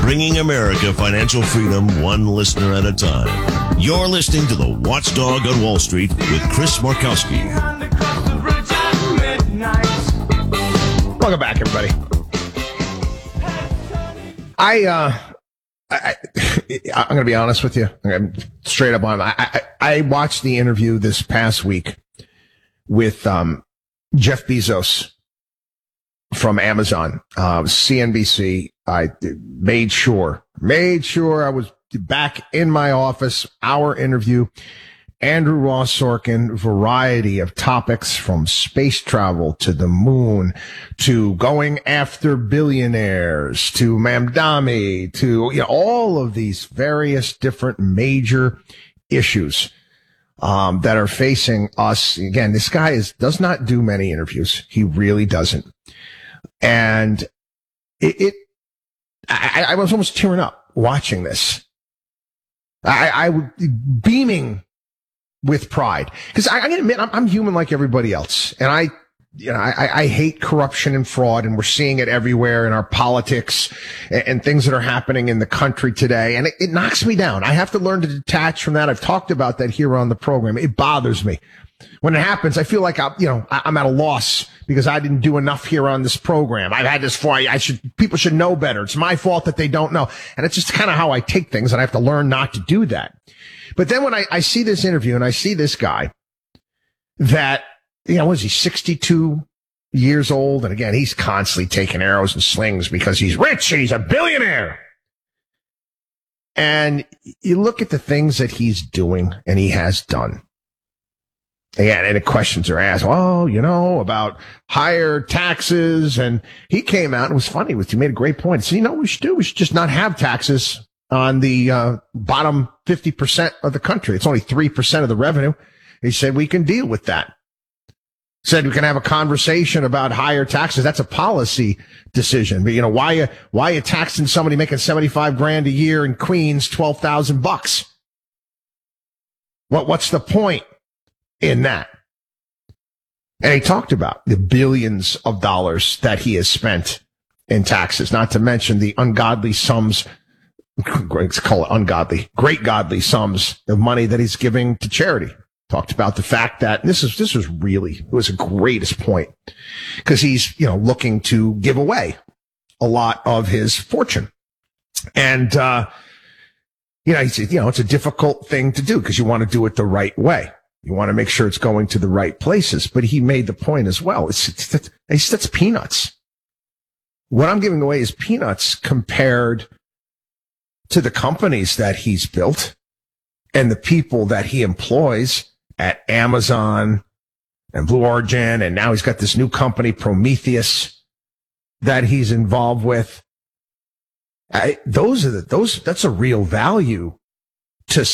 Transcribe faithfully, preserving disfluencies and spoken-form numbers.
bringing America financial freedom one listener at a time. You're listening to the Watchdog on Wall Street with Chris Markowski. Welcome back, everybody. I, uh, I, I, I'm going to be honest with you. I'm straight up on. I, I, I watched the interview this past week with um, Jeff Bezos from Amazon, uh, C N B C. I made sure, made sure I was back in my office. Our interview. Andrew Ross Sorkin, variety of topics from space travel to the moon to going after billionaires to Mamdani to, you know, all of these various different major issues um, that are facing us. Again, this guy is does not do many interviews. He really doesn't. And it, it I, I was almost tearing up watching this. I, I was beaming with pride, because I, I gotta admit, I'm, I'm human like everybody else, and I, you know, I, I hate corruption and fraud, and we're seeing it everywhere in our politics and, and things that are happening in the country today, and it, it knocks me down. I have to learn to detach from that. I've talked about that here on the program. It bothers me when it happens. I feel like I, you know, I, I'm at a loss because I didn't do enough here on this program. I've had this for I should people should know better. It's my fault that they don't know, and it's just kind of how I take things, and I have to learn not to do that. But then when I, I see this interview and I see this guy that, you know, was he sixty-two years old? And again, he's constantly taking arrows and slings because he's rich and he's a billionaire. And you look at the things that he's doing and he has done. Again, and the questions are asked, well, you know, about higher taxes. And he came out and was funny with you, made a great point. So, you know what we should do? We should just not have taxes on the uh, bottom fifty percent of the country. It's only three percent of the revenue. He said we can deal with that. Said we can have a conversation about higher taxes. That's a policy decision. But, you know, why, why are you taxing somebody making seventy-five grand a year in Queens, twelve thousand bucks? What, what's the point in that? And he talked about the billions of dollars that he has spent in taxes, not to mention the ungodly sums. Let's call it ungodly, great godly sums of money that he's giving to charity. Talked about the fact that this is, this was really, it was the greatest point, because he's, you know, looking to give away a lot of his fortune. And, uh, you know, he said, you know, it's a difficult thing to do because you want to do it the right way. You want to make sure it's going to the right places. But he made the point as well. It's, it's, it's, it's that's peanuts. What I'm giving away is peanuts compared to the companies that he's built and the people that he employs at Amazon and Blue Origin. And now he's got this new company, Prometheus, that he's involved with. I, those are the, those, that's a real value to